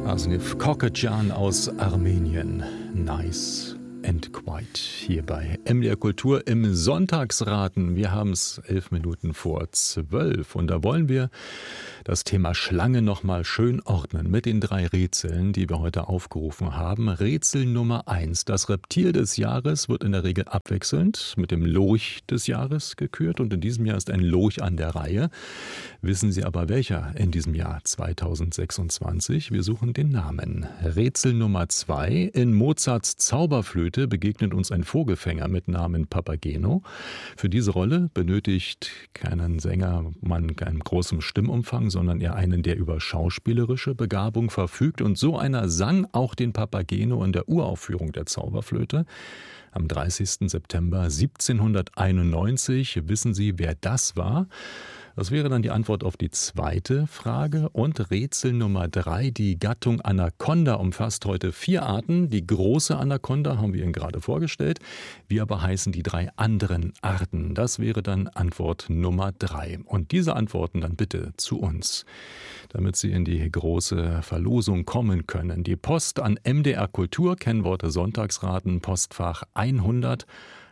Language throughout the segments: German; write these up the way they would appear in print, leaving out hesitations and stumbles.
Asif Kokocan aus Armenien. Nice and quiet. Hier bei MDR Kultur im Sonntagsraten. Wir haben es 11 Minuten vor 12 und da wollen wir das Thema Schlange nochmal schön ordnen mit den 3 Rätseln, die wir heute aufgerufen haben. Rätsel Nummer 1. Das Reptil des Jahres wird in der Regel abwechselnd mit dem Lurch des Jahres gekürt und in diesem Jahr ist ein Lurch an der Reihe. Wissen Sie aber welcher in diesem Jahr 2026? Wir suchen den Namen. Rätsel Nummer 2. In Mozarts Zauberflöte begegnet uns ein Vogelfänger mit Namen Papageno. Für diese Rolle benötigt keinen Sänger man keinen großen Stimmumfang, sondern eher einen, der über schauspielerische Begabung verfügt. Und so einer sang auch den Papageno in der Uraufführung der Zauberflöte am 30. September 1791. Wissen Sie, wer das war? Das wäre dann die Antwort auf die zweite Frage. Und Rätsel Nummer 3, die Gattung Anaconda umfasst heute 4 Arten. Die große Anaconda haben wir Ihnen gerade vorgestellt. Wie aber heißen die 3 anderen Arten? Das wäre dann Antwort Nummer 3. Und diese Antworten dann bitte zu uns, damit Sie in die große Verlosung kommen können. Die Post an MDR Kultur, Kennworte Sonntagsraten, Postfach 100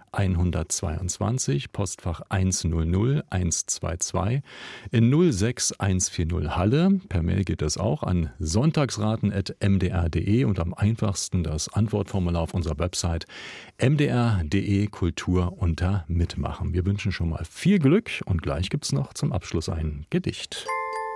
122, Postfach 100122 in 06140 Halle. Per Mail geht es auch an sonntagsraten@mdr.de und am einfachsten das Antwortformular auf unserer Website mdr.de Kultur unter Mitmachen. Wir wünschen schon mal viel Glück und gleich gibt es noch zum Abschluss ein Gedicht.